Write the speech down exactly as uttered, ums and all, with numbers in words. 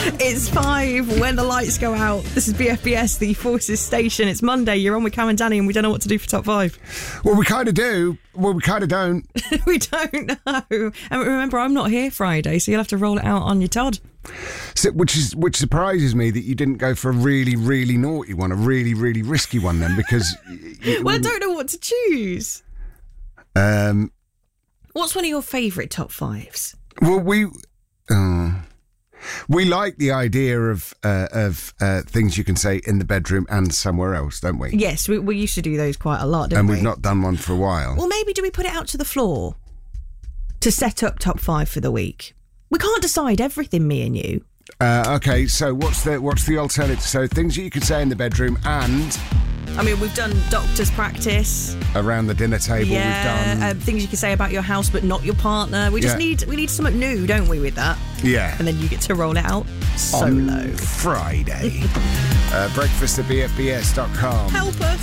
It's five when the lights go out. This is B F B S, the Forces Station. It's Monday. You're on with Cam and Danny, and we don't know what to do for top five. Well, we kind of do. Well, we kind of don't. We don't know. And remember, I'm not here Friday, so you'll have to roll it out on your Todd. So, which is which surprises me that you didn't go for a really, really naughty one, a really, really risky one then, because... you, well, I don't know what to choose. Um, What's one of your favourite top fives? Well, we... Uh, we like the idea of uh, of uh, things you can say in the bedroom and somewhere else, don't we? Yes, we, we used to do those quite a lot, didn't and we? And we've not done one for a while. Well, maybe do we put it out to the floor to set up top five for the week? We can't decide everything, me and you. Uh, okay, so what's the what's the alternative? So things that you can say in the bedroom and... I mean, we've done doctor's practice. Around the dinner table, yeah, we've done... Um, things you can say about your house but not your partner. We just yeah. need we need something new, don't we, with that? Yeah. And then you get to roll it out solo. On Friday. uh, breakfast at b f b s dot com. Help us.